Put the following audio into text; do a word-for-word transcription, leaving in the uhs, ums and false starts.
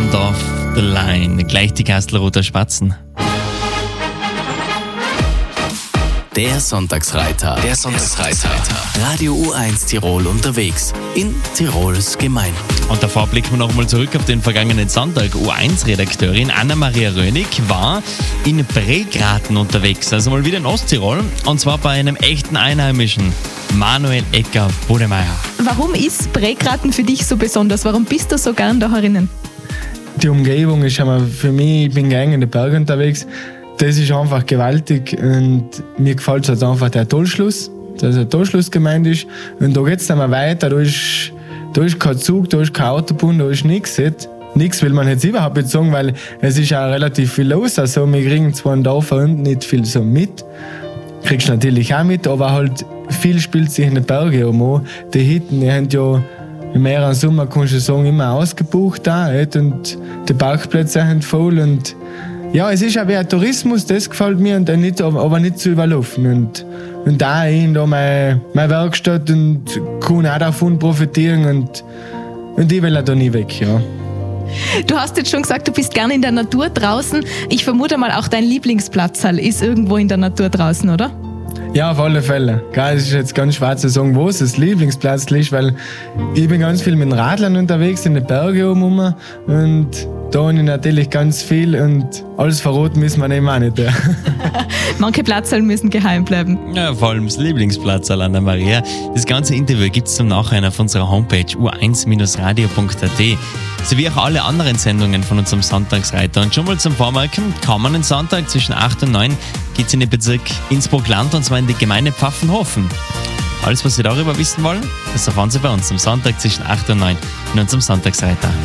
End of the Line. Gleich die Kastelruther Spatzen. Der Sonntagsreiter. Der Sonntagsreiter. Radio U eins Tirol unterwegs. In Tirols Gemeinde. Und davor blicken wir nochmal zurück auf den vergangenen Sonntag. U eins Redakteurin Anna-Maria Rönig war in Bregraten unterwegs, also mal wieder in Osttirol. Und zwar bei einem echten Einheimischen, Manuel Ecker-Bodemeyer. Warum ist Bregraten für dich so besonders? Warum bist du so gern da herinnen? Die Umgebung ist einmal für mich, ich bin gerne in den Bergen unterwegs. Das ist einfach gewaltig und mir gefällt halt einfach der Tollschluss, dass eine Tollschlussgemeinde ist. Und da geht es dann mal weiter, da ist, da ist kein Zug, da ist kein Autobahn, da ist nichts. Nichts will man jetzt überhaupt nicht sagen, weil es ist auch relativ viel los. Also wir kriegen zwar in Dorf unten nicht viel so mit, kriegst natürlich auch mit, aber halt viel spielt sich in den Bergen um. Die Hütten, die haben ja im mehreren Sommer, kannst du sagen, immer ausgebucht da, und die Parkplätze sind voll und ja, es ist auch wie ein Tourismus, das gefällt mir, und nicht, aber nicht zu überlaufen. Und, und da ich da meine, meine Werkstatt und kann auch davon profitieren und, und ich will auch da nie weg, ja. Du hast jetzt schon gesagt, du bist gerne in der Natur draußen. Ich vermute mal, auch dein Lieblingsplatzl ist irgendwo in der Natur draußen, oder? Ja, auf alle Fälle. Es ist jetzt ganz schwer zu sagen, wo es das Lieblingsplatz ist, weil ich bin ganz viel mit dem Radlern unterwegs, in den Bergen oben und da habe ich natürlich ganz viel und alles verraten müssen wir eben auch nicht. Ja. Manche Platzl müssen geheim bleiben. Ja, vor allem das Lieblingsplatz, Anna-Maria. Das ganze Interview gibt es zum Nachhinein auf unserer Homepage u eins radio punkt a t, sowie auch alle anderen Sendungen von unserem Sonntagsreiter. Und schon mal zum Vormerken, kommenden Sonntag zwischen acht und neun geht es in den Bezirk Innsbruck-Land, und zwar in die Gemeinde Pfaffenhofen. Alles, was Sie darüber wissen wollen, das erfahren Sie bei uns am Sonntag zwischen acht und neun in unserem Sonntagsreiter.